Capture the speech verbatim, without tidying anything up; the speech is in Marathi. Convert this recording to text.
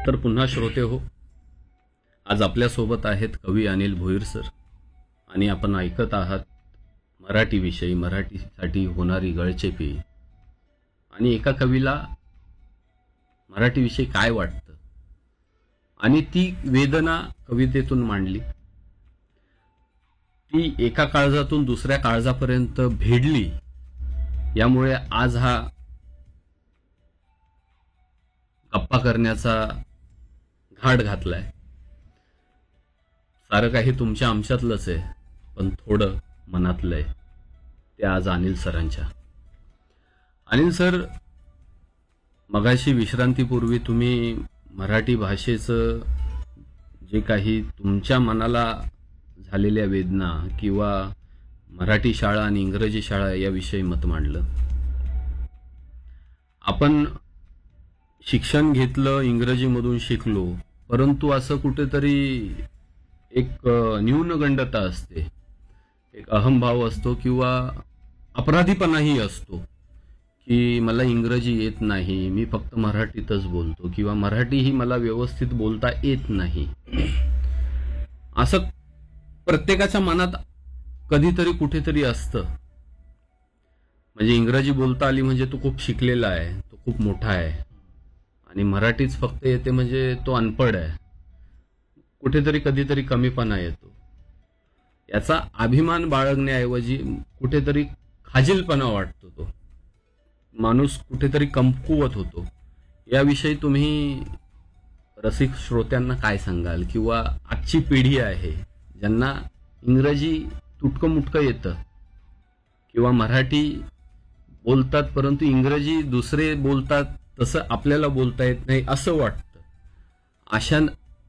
तर पुन्हा श्रोते हो, आज आपल्यासोबत आहेत कवी अनिल भोईर सर आणि आपण ऐकत आहात मराठी विषयी, मराठीसाठी होणारी गळचेपी आणि एका कवीला मराठीविषयी काय वाटतं आणि ती वेदना कवितेतून मांडली. ती एका काळजातून दुसऱ्या काळजापर्यंत भेडली. यामुळे आज हा गप्पा करण्याचा घाट घातलाय. सारं काही तुमच्या आमच्यातलंच आहे, पण थोडं मनातलं आहे. ते आज अनिल सरांच्या. अनिल सर, मगाशी विश्रांतीपूर्वी तुम्ही मराठी भाषेचं जे काही तुमच्या मनाला झालेल्या वेदना किंवा मराठी शाळा आणि इंग्रजी शाळा याविषयी मत मांडलं. आपण शिक्षण घेतलं, इंग्रजीमधून शिकलो, परंतु असं कुठेतरी एक न्यूनगंडता असते, एक अहंभाव असतो किंवा अपराधीपणाही असतो की मला इंग्रजी येत नाही, मी फक्त मराठीतच बोलतो किंवा मराठी ही मला व्यवस्थित बोलता येत नाही. असं प्रत्येकाच्या मनात कधीतरी कुठेतरी असतं. म्हणजे इंग्रजी बोलता आली म्हणजे तो खूप शिकलेला आहे, तो खूप मोठा आहे, आणि मराठीच फक्त येते म्हणजे तो अनपढ आहे. कुठेतरी कधीतरी कमीपणा येतो. याचा अभिमान बाळगण्याऐवजी कुठेतरी खाजीलपणा वाटतो. तो माणूस कुठेतरी कमकुवत होतो. याविषयी तुम्ही रसिक श्रोत्यांना काय सांगाल? किंवा आजची पिढी आहे ज्यांना इंग्रजी तुटकं मुटकं येतं किंवा मराठी बोलतात परंतु इंग्रजी दुसरे बोलतात तसं आपल्याला बोलता येत नाही असं वाटतं. अशा